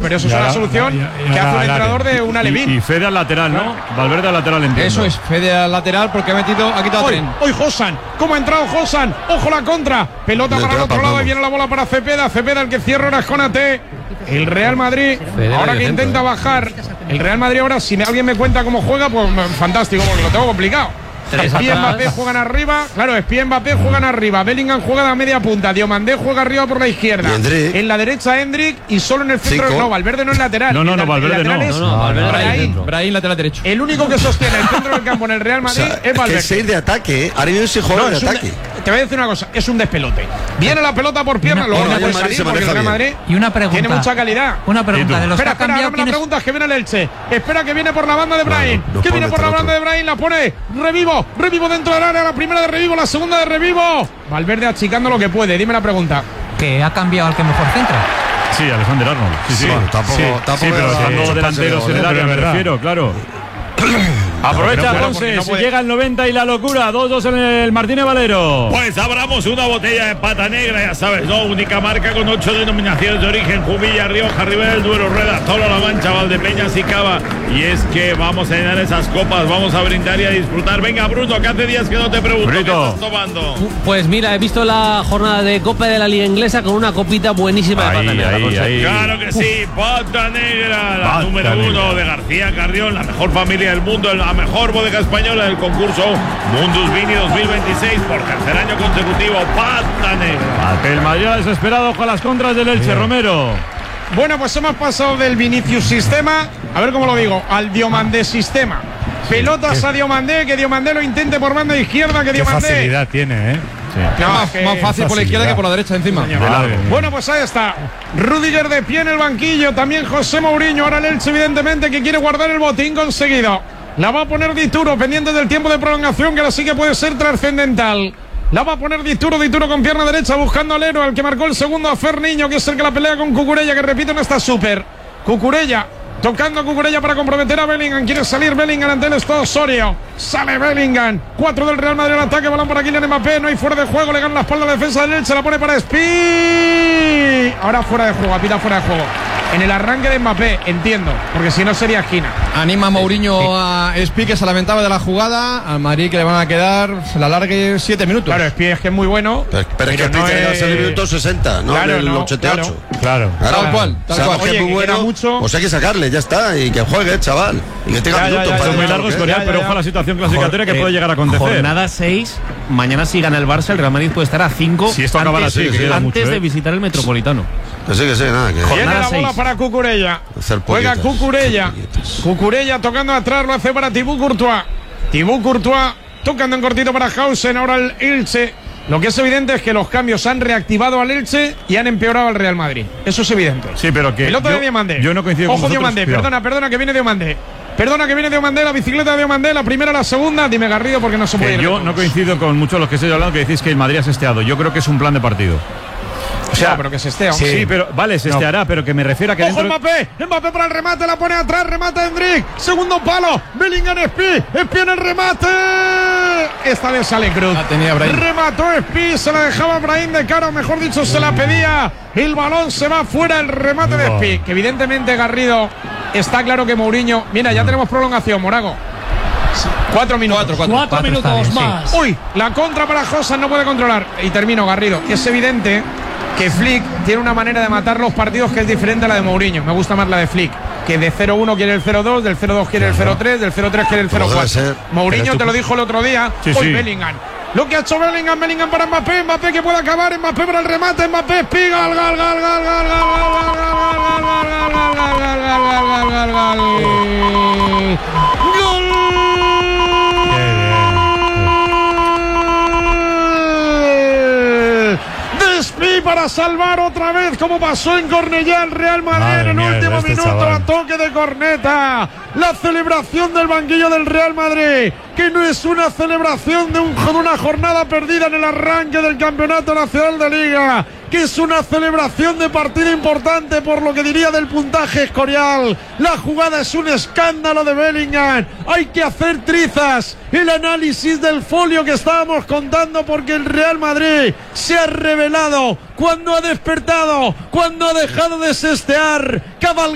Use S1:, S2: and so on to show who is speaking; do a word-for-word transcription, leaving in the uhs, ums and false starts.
S1: pero eso es
S2: ya,
S1: una solución
S2: ya, ya,
S1: que hace un
S2: ya,
S1: entrenador
S2: ya.
S1: de una Levín.
S3: Y, y Fede al lateral, ¿no? Valverde al lateral, entiendo.
S4: Eso es, Fede al lateral porque ha metido, ha quitado
S1: Hoy,
S4: tren.
S1: hoy Josan, ¿cómo ha entrado Josan? Ojo la contra, pelota
S5: Le
S1: para el
S5: queda
S1: otro
S5: para
S1: lado y
S5: todos.
S1: viene la bola para Cepeda. Cepeda el que cierra ahora es Conate. El Real Madrid,
S4: Fede
S1: ahora
S4: medio
S1: que
S4: centro,
S1: intenta
S4: ¿eh?
S1: bajar. El Real Madrid ahora, si alguien me cuenta cómo juega, pues fantástico, porque lo tengo complicado.
S6: Tres
S1: Espí y
S6: atrás.
S1: Mbappé juegan arriba, claro, Espí y Mbappé juegan arriba, Bellingham juega a media punta, Diomandé juega arriba por la izquierda,
S5: Y Endrick.
S1: en la derecha Endrick y solo en el centro,
S5: Cinco.
S1: no, Valverde no es lateral.
S3: No, no,
S1: El
S3: no,
S1: la- el
S3: Valverde
S1: lateral
S3: no.
S1: es
S6: No, no, Valverde
S1: Brahim.
S6: ahí dentro.
S4: Brahim, lateral derecho.
S1: El único que sostiene el centro del campo en el Real
S5: O
S1: Madrid
S5: sea,
S1: es
S5: es que
S1: Valverde.
S5: es seis de ataque, ¿eh? Ahora mismo se juega
S1: No,
S5: de
S1: es un
S5: ataque.
S1: de- te voy a decir una cosa, es un despelote. Viene la pelota por pierna,
S7: Una-
S1: luego
S5: el
S1: no
S5: Real
S1: puede
S5: Madrid
S1: salir
S5: se
S1: porque el
S5: maneja
S1: Real Madrid
S5: bien.
S7: Y una pregunta.
S1: tiene mucha calidad.
S7: Una pregunta. De los
S1: Espera,
S7: que ha
S1: espera,
S7: cambiado,
S1: ahora me
S7: ¿quién
S1: la
S7: es?
S1: pregunta es que viene el Elche. Espera que viene por la banda de Brahim.
S5: No, no
S1: que
S5: puede
S1: viene por la
S5: meter
S1: banda
S5: otro.
S1: de Brahim, la pone. Revivo, revivo dentro del área, la primera de revivo, la segunda de revivo. Valverde achicando lo que puede, dime la pregunta.
S7: Que ha cambiado al que mejor centra.
S3: Sí, Alexander Arnold. Sí, sí.
S5: Bueno, tampoco-
S3: sí,
S5: tampoco
S3: sí, pero
S5: era
S3: estando
S5: mucho
S3: delanteros
S5: pase
S3: en
S5: de
S3: el
S5: gol,
S3: área,
S2: ¿eh?
S3: me
S2: Pero es verdad.
S3: refiero, claro. Aprovecha
S1: Pero no puede,
S3: Ponce,
S1: porque no
S3: si
S1: puede.
S3: llega el noventa y la locura, dos dos en el Martínez Valero.
S8: Pues abramos una botella de pata negra, ya sabes, ¿no? Única marca con ocho denominaciones de origen: Jumilla, Rioja, Ribera del Duero, Rueda, Toro, La Mancha, Valdepeñas y Cava. Y es que vamos a llenar esas copas, vamos a brindar y a disfrutar. Venga, Bruno, que hace días que no te pregunto
S3: Brito.
S8: qué estás tomando.
S6: Pues mira, he visto la jornada de Copa de la Liga Inglesa con una copita buenísima de
S3: Ahí,
S6: pata negra.
S3: ahí,
S6: José.
S3: ahí.
S8: Claro que sí, pata negra, la
S3: Pata
S8: número uno
S3: negra.
S8: de García Carrión, la mejor familia del mundo, la mejor bodega española del concurso Mundus Vini dos mil veintiséis por tercer año consecutivo. Pata negra.
S3: El Madrid ha desesperado con las contras del Elche, Romero.
S1: Bueno, pues hemos pasado del Vinicius sistema, a ver cómo lo digo, al Diomandé sistema. Pelotas a Diomandé, que Diomandé lo intente por banda izquierda, que
S2: Qué
S1: Diomandé.
S2: facilidad tiene, ¿eh?
S1: No,
S4: más,
S1: que-
S4: más fácil por la izquierda
S2: facilidad.
S4: que por la derecha encima.
S3: De largo.
S1: Bueno, pues ahí está. Rudiger de pie en el banquillo. También José Mourinho. Ahora el Elche, evidentemente, que quiere guardar el botín conseguido. La va a poner Dituro, pendiente del tiempo de prolongación, que ahora sí que puede ser trascendental. La va a poner Dituro, Dituro con pierna derecha, buscando al héroe, al que marcó el segundo, a Ferniño, que es el que la pelea con Cucurella, que repito, no está súper. Cucurella. Tocando a Cucurella para comprometer a Bellingham. Quiere salir Bellingham ante el estado Osorio. Sale Bellingham. Cuatro del Real Madrid al ataque. Balón para Kylian Mbappé. No hay fuera de juego. Le gana la espalda a la defensa del Elche. La pone para Spi. Ahora fuera de juego. Apita fuera de juego. En el arranque de Mbappé, entiendo. Porque si no sería esquina.
S4: Anima a Mourinho a Spi, que se lamentaba de la jugada. Al Madrid, que le van a quedar, se la largue siete minutos.
S1: Claro, Spi es que es muy bueno.
S5: Pero, pero es que
S1: no
S5: no
S1: es-
S5: en el minuto sesenta, no
S1: Claro,
S5: en el
S1: no,
S5: ochenta y ocho.
S2: Claro.
S5: Claro.
S4: Tal cual, tal
S5: Sabemos
S4: cual.
S5: que es
S1: Oye,
S5: muy
S1: que queda
S5: bueno,
S1: mucho.
S5: pues hay que sacarle, ya está, y que juegue, chaval. Y que tenga
S1: Ya, ya,
S5: minutos
S1: ya,
S5: para
S1: ya,
S3: Son muy
S1: ya,
S3: largos,
S1: ya,
S3: Corial,
S1: ya,
S3: pero
S1: ya.
S3: ojo a la situación clasificatoria que
S6: Eh,
S3: puede llegar a acontecer.
S6: Jornada seis, mañana si gana el Barça, el Real Madrid puede estar a cinco
S3: Si esto acaba
S6: antes,
S3: así, que queda
S6: antes
S3: mucho, ¿eh?
S6: de visitar el Metropolitano.
S5: Que sí, que sí, nada. Que...
S1: Viene
S6: Jornada
S1: la bola
S6: seis.
S1: para Cucurella.
S5: Hacer
S1: Juega
S5: poquitas,
S1: Cucurella.
S5: poquitas.
S1: Cucurella tocando atrás, lo hace para Thibaut Courtois. Thibaut Courtois tocando en cortito para Hausen. Ahora el Elche. Lo que es evidente es que los cambios han reactivado al Elche y han empeorado al Real Madrid. Eso es evidente.
S3: Sí, pero que.
S1: Pelota
S3: yo,
S1: de Diomandé.
S3: Yo no coincido
S1: Ojo
S3: con vosotros.
S1: Diomandé,
S3: Cuidado.
S1: perdona, perdona que viene Diomandé. Perdona que viene Diomandé, la bicicleta de Diomandé, la primera, la segunda. Dime Garrido porque no se puede
S3: Que
S1: ir.
S3: yo no coincido con muchos de los que estoy hablando que decís que el Madrid ha sesteado. Yo creo que es un plan de partido.
S1: O sea, pero que se esté.
S3: Sí, pero vale, se esteará, pero que me refiero a que
S1: Ojo
S3: dentro.
S1: Mbappé, Mbappé para el remate, la pone atrás, remata Endrick, segundo palo, Bellingham Spi, Spi en el remate. Esta vez sale Cruz.
S4: La tenía Brahim.
S1: Remató Spi, se la dejaba Brahim de cara, o mejor dicho, se la pedía. El balón se va fuera, el remate de
S2: No.
S1: Spi, que evidentemente Garrido está claro que Mourinho. Mira, ya tenemos prolongación, Morago. Cuatro minutos.
S4: Cuatro, cuatro.
S7: Cuatro minutos más.
S1: Uy, la contra para Josan, no puede controlar. Y termino, Garrido. Es evidente que Flick tiene una manera de matar los partidos que es diferente a la de Mourinho. Me gusta más la de Flick, que de cero uno quiere el cero dos, del cero dos quiere el cero tres, del cero tres quiere el cero
S5: Como
S1: cuatro.
S5: debe ser.
S1: Mourinho
S3: Pero tú-
S1: te lo dijo el otro día.
S3: Sí,
S1: Hoy
S3: sí.
S1: Bellingham. Lo que ha hecho Bellingham, Bellingham para Mbappé, Mbappé que puede acabar, Mbappé para el remate, Mbappé, piga, gal, gal, gal, gal, gal, gal, gal, gal, gal, gal, gal, gal, gal, gal, gal, gal, gal. De Spi para salvar otra vez, como pasó en Cornellá el Real Madrid
S2: Madre
S1: en el
S2: mía,
S1: último
S2: este
S1: minuto
S2: chaval.
S1: a toque de corneta. La celebración del banquillo del Real Madrid, que no es una celebración de, un, de una jornada perdida en el arranque del Campeonato Nacional de Liga, que es una celebración de partido importante por lo que diría del puntaje Escorial. La jugada es un escándalo de Bellingham. Hay que hacer trizas el análisis del folio que estábamos contando, porque el Real Madrid se ha revelado cuando ha despertado, cuando ha dejado de sestear. Cabalgando